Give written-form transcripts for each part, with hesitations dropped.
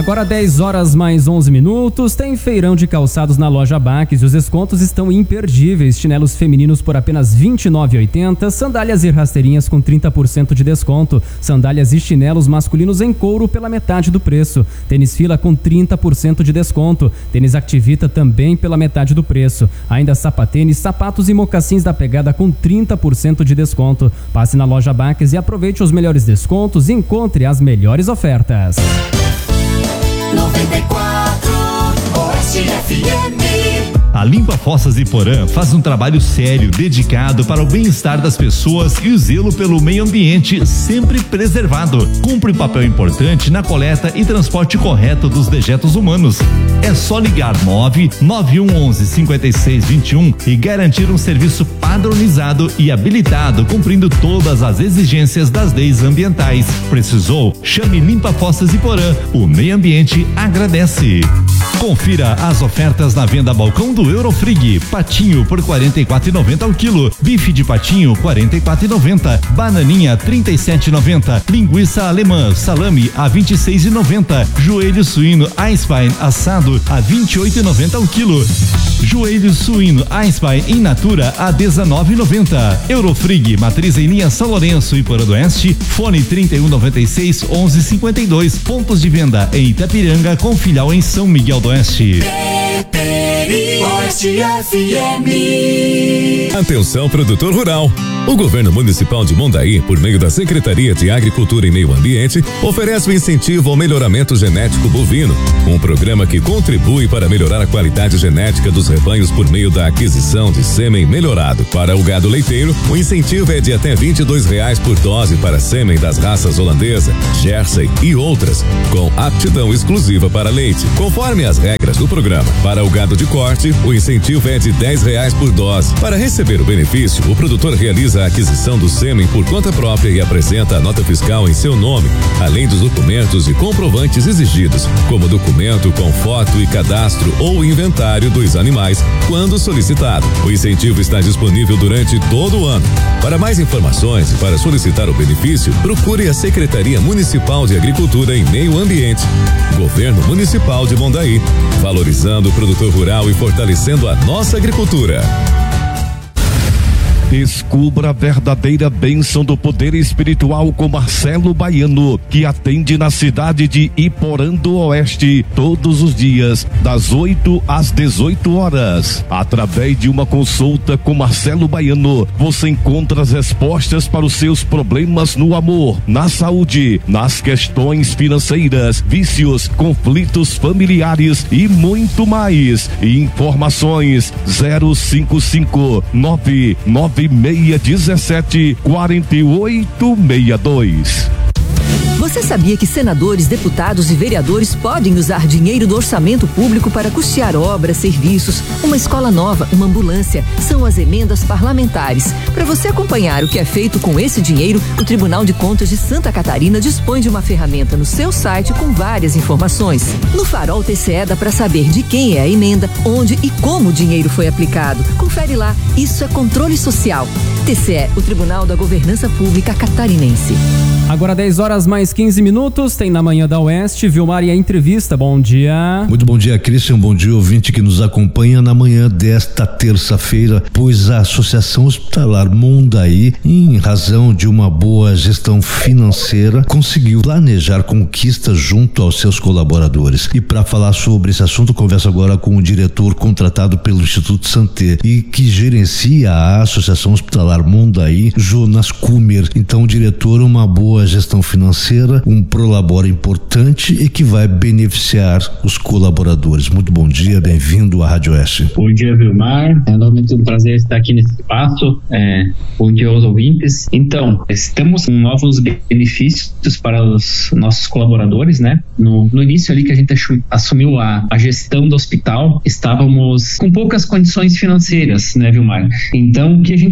Agora 10 horas mais 11 minutos, tem feirão de calçados na loja Baques e os descontos estão imperdíveis. Chinelos femininos por apenas R$ 29,80, sandálias e rasteirinhas com 30% de desconto, sandálias e chinelos masculinos em couro pela metade do preço, tênis fila com 30% de desconto, tênis Activita também pela metade do preço, ainda sapatênis, sapatos e mocassins da Pegada com 30% de desconto. Passe na loja Baques e aproveite os melhores descontos e encontre as melhores ofertas. 94 Oeste FM. A Limpa Fossas Iporã faz um trabalho sério, dedicado para o bem-estar das pessoas e o zelo pelo meio ambiente sempre preservado. Cumpre um papel importante na coleta e transporte correto dos dejetos humanos. É só ligar 99111-5621 e garantir um serviço padronizado e habilitado, cumprindo todas as exigências das leis ambientais. Precisou? Chame Limpa Fossas Iporã. O meio ambiente agradece. Confira as ofertas na venda balcão do Eurofrig. Patinho por R$ 44,90 ao quilo. Bife de patinho R$ 44,90. Bananinha R$ 37,90. Linguiça alemã salame a R$ 26,90. Joelho suíno Eisbein assado a R$ 28,90 ao quilo. Joelho suíno Eisbein in natura a R$ 19,90. Eurofrig, matriz em linha São Lourenço e Porã do Oeste. Fone 3196-1152. Pontos de venda em Itapiranga com filial em São Miguel do Oeste. Oeste FM. Atenção, produtor rural. O governo municipal de Mondaí, por meio da Secretaria de Agricultura e Meio Ambiente, oferece o incentivo ao melhoramento genético bovino, um programa que contribui para melhorar a qualidade genética dos rebanhos por meio da aquisição de sêmen melhorado. Para o gado leiteiro, o incentivo é de até R$ 22,00 por dose para sêmen das raças holandesa, Jersey e outras, com aptidão exclusiva para leite, conforme as regras do programa. Para o gado de corte, o incentivo é de R$ 10,00 por dose. Para receber o benefício, o produtor realiza a aquisição do sêmen por conta própria e apresenta a nota fiscal em seu nome, além dos documentos e comprovantes exigidos, como documento com foto e cadastro ou inventário dos animais, quando solicitado. O incentivo está disponível durante todo o ano. Para mais informações e para solicitar o benefício, procure a Secretaria Municipal de Agricultura e Meio Ambiente. Governo Municipal de Mondaí, valorizando o produtor rural e fortalecendo a nossa agricultura. Descubra a verdadeira bênção do poder espiritual com Marcelo Baiano, que atende na cidade de Iporã do Oeste todos os dias, das 8 às 18 horas. Através de uma consulta com Marcelo Baiano, você encontra as respostas para os seus problemas no amor, na saúde, nas questões financeiras, vícios, conflitos familiares e muito mais. Informações 055 99617 4862. Você sabia que senadores, deputados e vereadores podem usar dinheiro do orçamento público para custear obras, serviços, uma escola nova, uma ambulância? São as emendas parlamentares. Para você acompanhar o que é feito com esse dinheiro, o Tribunal de Contas de Santa Catarina dispõe de uma ferramenta no seu site com várias informações. No Farol TCE dá para saber de quem é a emenda, onde e como o dinheiro foi aplicado. Confere lá, isso é controle social. TCE, o Tribunal da Governança Pública Catarinense. Agora 10 horas mais 15 minutos, tem na Manhã da Oeste, Vilmar e a entrevista. Bom dia. Muito bom dia, Cristian, bom dia, ouvinte que nos acompanha na manhã desta terça-feira, pois a Associação Hospitalar Mondaí, em razão de uma boa gestão financeira, conseguiu planejar conquistas junto aos seus colaboradores. E para falar sobre esse assunto, converso agora com o diretor contratado pelo Instituto Santé e que gerencia a Associação Hospitalar Mondaí, Jonas Kumer. Então, diretor, uma boa gestão financeira, um prolabore importante e que vai beneficiar os colaboradores. Muito bom dia, bem-vindo à Rádio Oeste. Bom dia, Vilmar. É novamente um prazer estar aqui nesse espaço. Bom dia aos ouvintes. Então, estamos com novos benefícios para os nossos colaboradores, né? No início ali que a gente assumiu a gestão do hospital, estávamos com poucas condições financeiras, né, Vilmar? Então, o que a gente poderia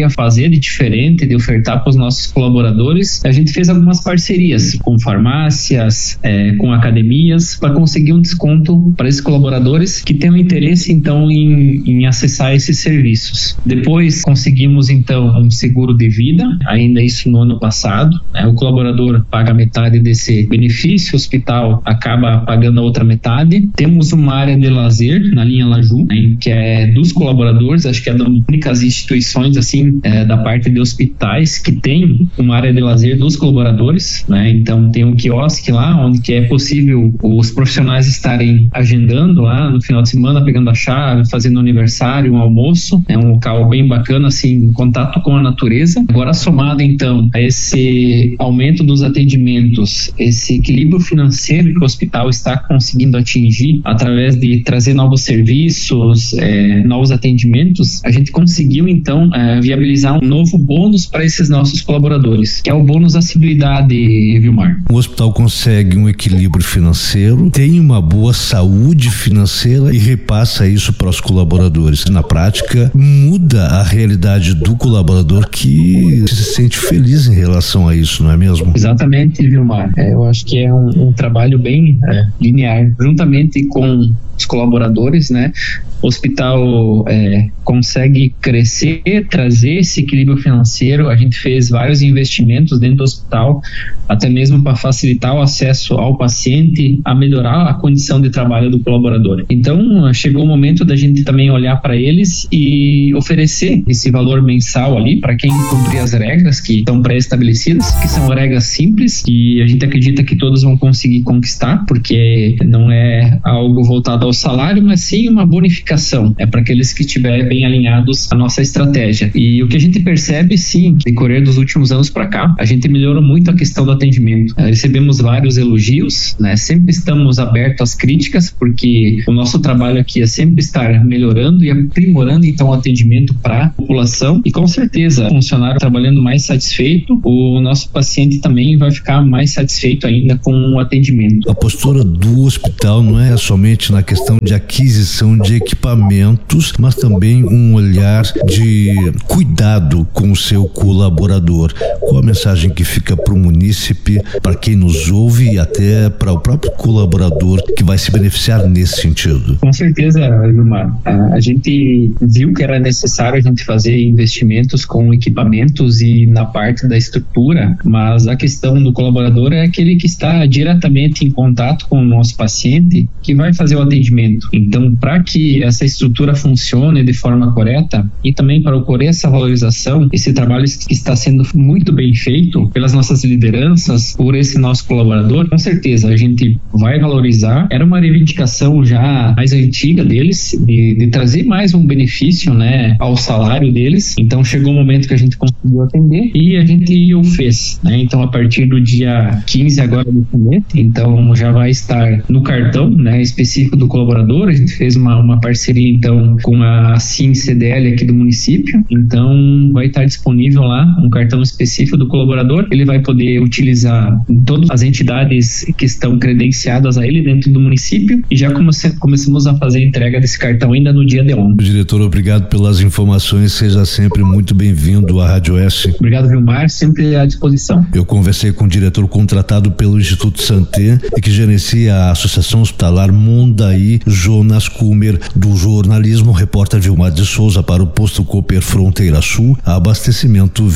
a fazer de diferente, de ofertar para os nossos colaboradores, a gente fez algumas parcerias com farmácias, com academias, para conseguir um desconto para esses colaboradores que tenham interesse então em acessar esses serviços. Depois conseguimos então um seguro de vida, ainda isso no ano passado, o colaborador paga metade desse benefício, o hospital acaba pagando a outra metade. Temos uma área de lazer na linha Laju, que é dos colaboradores, acho que é das únicas instituições assim, da parte de hospitais que tem uma área de lazer dos colaboradores, então tem um quiosque lá, onde que é possível os profissionais estarem agendando lá no final de semana, pegando a chave, fazendo aniversário, um almoço. É um local bem bacana, assim, em contato com a natureza. Agora, somado então a esse aumento dos atendimentos, esse equilíbrio financeiro que o hospital está conseguindo atingir através de trazer novos serviços, novos atendimentos, a gente conseguiu então viabilizar um novo bônus para esses nossos colaboradores, que é o bônus acessibilidade, Vilmar. O hospital consegue um equilíbrio financeiro, tem uma boa saúde financeira e repassa isso para os colaboradores. Na prática, muda a realidade do colaborador, que se sente feliz em relação a isso, não é mesmo? Exatamente, Vilmar. Eu acho que é um trabalho bem linear, juntamente com os colaboradores, o hospital consegue crescer, trazer esse equilíbrio financeiro. A gente fez vários investimentos dentro do hospital, até mesmo para facilitar o acesso ao paciente, a melhorar a condição de trabalho do colaborador. Então, chegou o momento da gente também olhar para eles e oferecer esse valor mensal ali para quem cumprir as regras que estão pré-estabelecidas, que são regras simples, e a gente acredita que todos vão conseguir conquistar, porque não é algo voltado ao salário, mas sim uma bonificação. É para aqueles que estiverem bem alinhados à nossa estratégia. E o que a gente percebe, sim, no decorrer dos últimos anos para cá, a gente melhorou muito a questão do atendimento. Recebemos vários elogios, sempre estamos abertos às críticas, porque o nosso trabalho aqui é sempre estar melhorando e aprimorando então o atendimento para a população, e com certeza o funcionário trabalhando mais satisfeito, o nosso paciente também vai ficar mais satisfeito ainda com o atendimento. A postura do hospital não é somente na questão de aquisição de equipamentos, mas também um olhar de cuidado com o seu colaborador. Qual a mensagem que fica para o munícipe, para quem nos ouve e até para o próprio colaborador que vai se beneficiar nesse sentido? Com certeza, Vilmar. A gente viu que era necessário a gente fazer investimentos com equipamentos e na parte da estrutura, mas a questão do colaborador é aquele que está diretamente em contato com o nosso paciente, que vai fazer o atendimento. Então, para que essa estrutura funcione de forma correta e também para ocorrer essa valorização, esse trabalho que está sendo muito bem feito pelas nossas lideranças, por esse nosso colaborador, com certeza a gente vai valorizar. Era uma reivindicação já mais antiga deles, de trazer mais um benefício, ao salário deles. Então, chegou o momento que a gente conseguiu atender e a gente o fez, Então, a partir do dia 15 agora do mês, então já vai estar no cartão, específico do colaborador. A gente fez uma parceria então com a SIM CDL aqui do município, então vai estar disponível lá um cartão específico do colaborador. Ele vai poder utilizar em todas as entidades que estão credenciadas a ele dentro do município, e já começamos a fazer a entrega desse cartão ainda no dia de ontem. Diretor, obrigado pelas informações, seja sempre muito bem-vindo à Rádio Oeste. Obrigado, Vilmar, sempre à disposição. Eu conversei com o diretor contratado pelo Instituto Santé e que gerencia a Associação Hospitalar Mondaí, Jonas Kumer, do jornalismo, repórter Vilmar de Souza para o Posto Cooper Fronteira Sul, abastecimento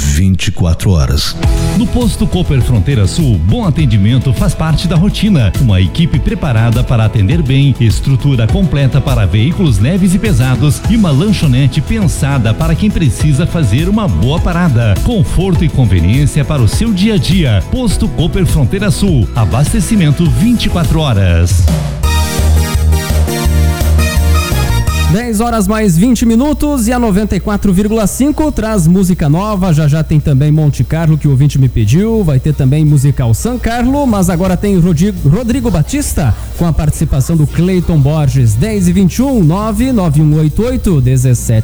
24 horas. No Posto Cooper Fronteira Sul, bom atendimento faz parte da rotina. Uma equipe preparada para atender bem, estrutura completa para veículos leves e pesados e uma lanchonete pensada para quem precisa fazer uma boa parada. Conforto e conveniência para o seu dia a dia. Posto Cooper Fronteira Sul, abastecimento 24 horas. 10 horas mais 20 minutos e a 94,5 traz música nova. Já tem também Monte Carlo, que o ouvinte me pediu. Vai ter também musical San Carlo, mas agora tem Rodrigo Batista com a participação do Cleiton Borges. 10 e 21, 99188 17